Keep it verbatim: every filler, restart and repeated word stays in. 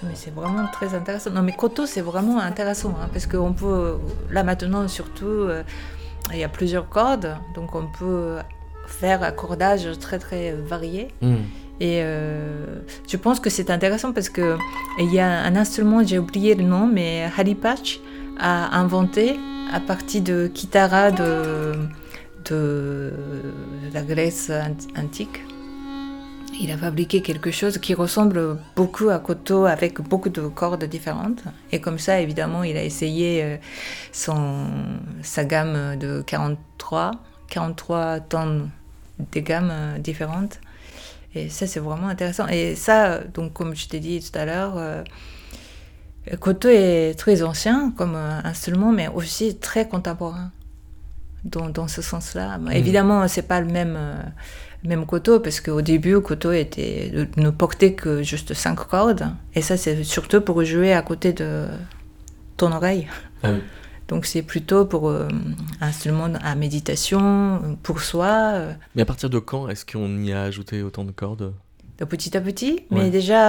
Mais c'est vraiment très intéressant. Non, mais koto, c'est vraiment intéressant, hein, parce qu'on peut, là maintenant surtout, euh, il y a plusieurs cordes, donc on peut faire un cordage très très varié. Mm. Et euh, je pense que c'est intéressant parce qu'il y a un instrument, j'ai oublié le nom, mais Harry Patch a inventé à partir de kitara de, de la Grèce antique. Il a fabriqué quelque chose qui ressemble beaucoup à koto avec beaucoup de cordes différentes. Et comme ça, évidemment, il a essayé son, sa gamme de quarante-trois, quarante-trois tonnes de gammes différentes. Et ça, c'est vraiment intéressant. Et ça, donc, comme je t'ai dit tout à l'heure, euh, koto est très ancien comme instrument, mais aussi très contemporain dans, dans ce sens-là. Mmh. Évidemment, c'est pas le même... Euh, Même koto, parce qu'au début, koto était, ne portait que juste cinq cordes. Et ça, c'est surtout pour jouer à côté de ton oreille. Ah oui. Donc, c'est plutôt pour euh, un instrument à méditation, pour soi. Mais à partir de quand est-ce qu'on y a ajouté autant de cordes ? De petit à petit. Ouais. Mais déjà,